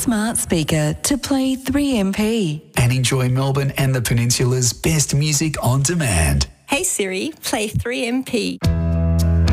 smart speaker to play 3MP. And enjoy Melbourne and the Peninsula's best music on demand. Hey Siri, play 3MP.